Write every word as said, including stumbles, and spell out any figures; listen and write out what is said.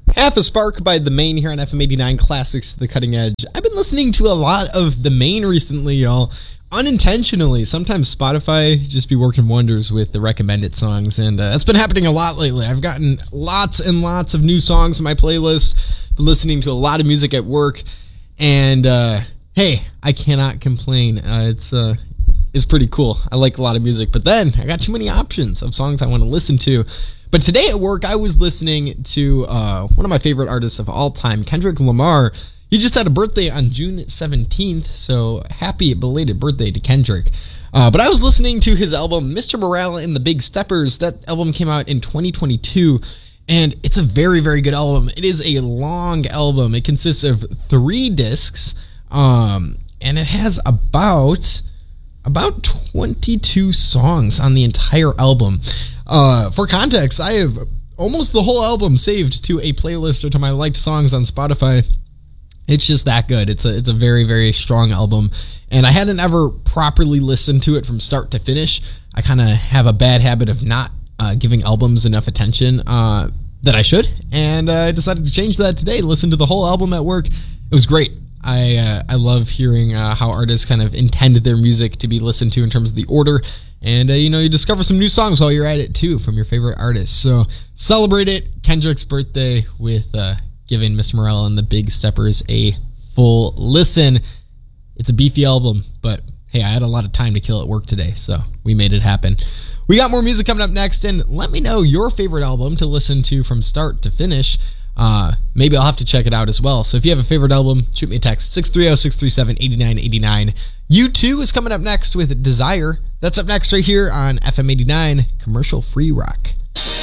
Half a Spark by The Main here on F M eighty-nine Classics, The Cutting Edge. I've been listening to a lot of The Main recently, y'all. Unintentionally. Sometimes Spotify just be working wonders with the recommended songs, and uh, that's been happening a lot lately. I've gotten lots and lots of new songs in my playlist. Been listening to a lot of music at work, and uh, hey, I cannot complain. Uh, it's uh, it's pretty cool. I like a lot of music, but then I got too many options of songs I want to listen to. But today at work, I was listening to uh, one of my favorite artists of all time, Kendrick Lamar. He just had a birthday on June seventeenth, so happy belated birthday to Kendrick. Uh, but I was listening to his album, Mister Morale and the Big Steppers. That album came out in twenty twenty-two, and it's a very, very good album. It is a long album. It consists of three discs, um, and it has about... about twenty-two songs on the entire album. Uh, for context, I have almost the whole album saved to a playlist or to my liked songs on Spotify. It's just that good. It's a it's a very, very strong album, and I hadn't ever properly listened to it from start to finish. I kind of have a bad habit of not uh, giving albums enough attention uh, that I should, and uh, I decided to change that today. Listen to the whole album at work. It was great. I uh, I love hearing uh, how artists kind of intended their music to be listened to in terms of the order. And, uh, you know, you discover some new songs while you're at it, too, from your favorite artists. So celebrate it, Kendrick's birthday, with uh, giving Mister Morale and the Big Steppers a full listen. It's a beefy album, but, hey, I had a lot of time to kill at work today, so we made it happen. We got more music coming up next, and let me know your favorite album to listen to from start to finish. Uh, maybe I'll have to check it out as well. So if you have a favorite album, shoot me a text, six three zero, six three seven, eight nine eight nine. U two is coming up next with Desire. That's up next right here on F M eighty-nine, Commercial Free Rock.